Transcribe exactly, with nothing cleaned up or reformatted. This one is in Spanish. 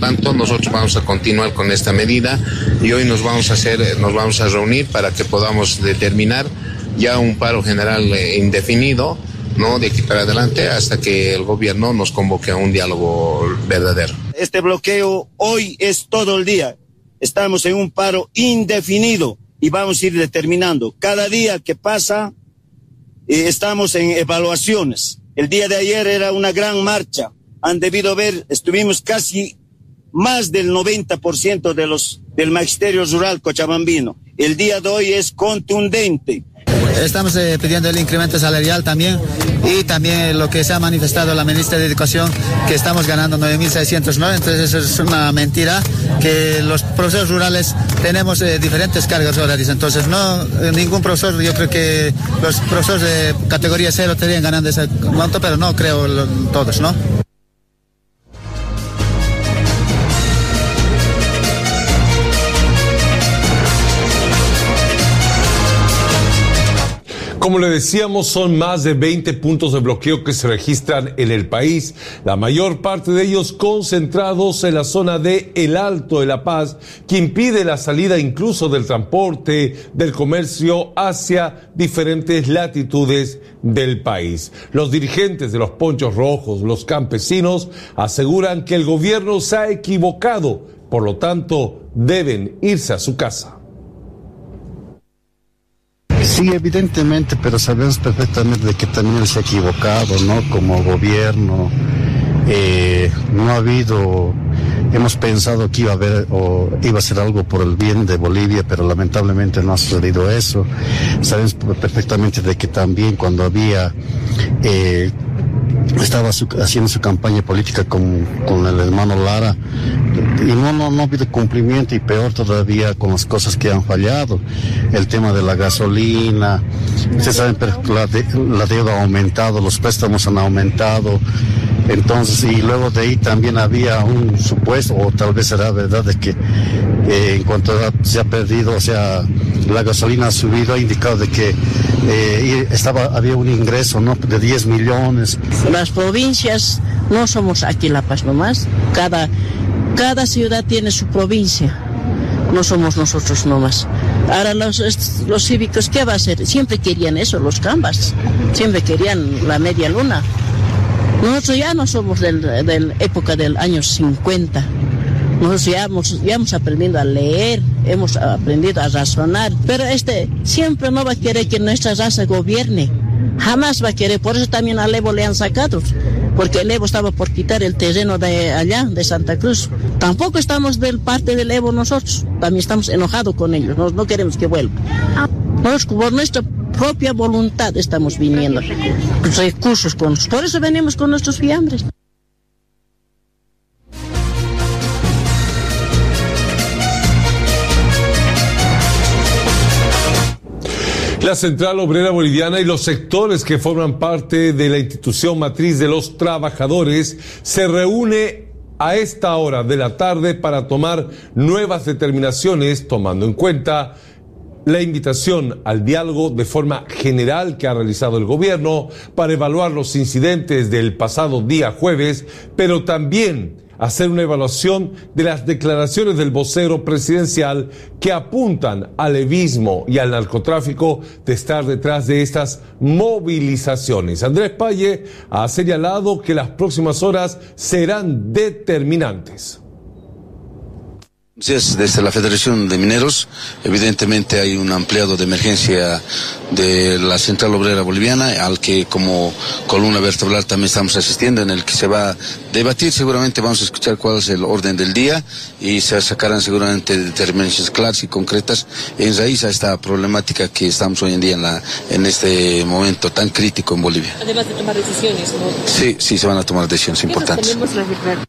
tanto, nosotros vamos a continuar con esta medida y hoy nos vamos a hacer, nos vamos a reunir para que podamos determinar ya un paro general eh, indefinido, ¿no? De aquí para adelante hasta que el gobierno nos convoque a un diálogo verdadero. Este bloqueo hoy es todo el día. Estamos en un paro indefinido y vamos a ir determinando. Cada día que pasa, eh, estamos en evaluaciones. El día de ayer era una gran marcha. Han debido ver, estuvimos casi más del noventa por ciento de los, del magisterio rural cochabambino. El día de hoy es contundente. Estamos eh, pidiendo el incremento salarial también y también lo que se ha manifestado la ministra de Educación, que estamos ganando nueve mil seiscientos nueve, entonces eso es una mentira, que los profesores rurales tenemos eh, diferentes cargas horarias, entonces no, eh, ningún profesor, yo creo que los profesores de categoría cero estarían ganando ese monto, pero no creo lo, todos, ¿no? Como le decíamos, son más de veinte puntos de bloqueo que se registran en el país, la mayor parte de ellos concentrados en la zona de El Alto de La Paz, que impide la salida incluso del transporte, del comercio hacia diferentes latitudes del país. Los dirigentes de los Ponchos Rojos, los campesinos, aseguran que el gobierno se ha equivocado, por lo tanto deben irse a su casa. Sí, evidentemente, pero sabemos perfectamente de que también se ha equivocado, ¿no? Como gobierno, eh, no ha habido, hemos pensado que iba a haber o iba a ser algo por el bien de Bolivia, pero lamentablemente no ha sucedido eso. Sabemos perfectamente de que también cuando había, eh, estaba su, haciendo su campaña política con, con el hermano Lara, y no, no, no ha habido cumplimiento, y peor todavía con las cosas que han fallado. El tema de la gasolina, ustedes saben, pero la, de, la deuda ha aumentado, los préstamos han aumentado. Entonces, y luego de ahí también había un supuesto, o tal vez será verdad, de que eh, en cuanto a, se ha perdido, o sea, la gasolina ha subido, ha indicado de que eh, estaba, había un ingreso, ¿no?, de diez millones. Las provincias, no somos aquí La Paz nomás, cada, cada ciudad tiene su provincia, no somos nosotros nomás. Ahora los, los cívicos, ¿qué va a hacer? Siempre querían eso, los cambas, siempre querían la media luna. Nosotros ya no somos de la época del año cincuenta. Nosotros ya hemos, ya hemos aprendido a leer, hemos aprendido a razonar. Pero este siempre no va a querer que nuestra raza gobierne. Jamás va a querer. Por eso también al Evo le han sacado. Porque el Evo estaba por quitar el terreno de allá, de Santa Cruz. Tampoco estamos del parte del Evo nosotros. También estamos enojados con ellos. No, no queremos que vuelva. Nosotros, por nuestra propia voluntad estamos viniendo, recursos con, por eso venimos con nuestros fiambres. La Central Obrera Boliviana y los sectores que forman parte de la institución matriz de los trabajadores se reúne a esta hora de la tarde para tomar nuevas determinaciones, tomando en cuenta la invitación al diálogo de forma general que ha realizado el gobierno para evaluar los incidentes del pasado día jueves, pero también hacer una evaluación de las declaraciones del vocero presidencial que apuntan al levismo y al narcotráfico de estar detrás de estas movilizaciones. Andrés Paye ha señalado que las próximas horas serán determinantes. Desde la Federación de Mineros, evidentemente hay un ampliado de emergencia de la Central Obrera Boliviana, al que como columna vertebral también estamos asistiendo, en el que se va a debatir. Seguramente vamos a escuchar cuál es el orden del día y se sacarán seguramente determinaciones claras y concretas en raíz a esta problemática que estamos hoy en día en, la, en este momento tan crítico en Bolivia. Además de tomar decisiones, ¿no? Sí, sí, se van a tomar decisiones importantes.